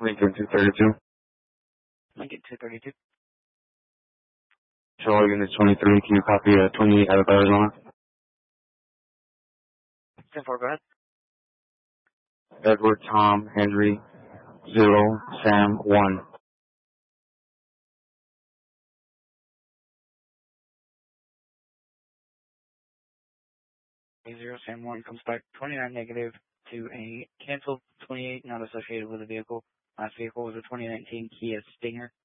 Lincoln 232. Lincoln 232. Show all units 23. Can you copy 28 out of Arizona? 10-4, go ahead. Edward Tom Henry 0 Sam 1. 0 Sam 1 comes back 29 negative to a canceled 28 not associated with the vehicle. Last vehicle was a 2019 Kia Stinger.